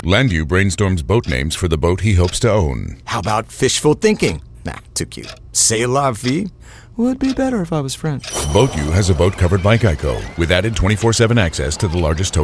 Landu brainstorms boat names for the boat he hopes to own. How about fishful thinking? Nah, too cute. C'est la vie? Would be better if I was French. BoatU has a boat covered by Geico with added 24/7 access to the largest towing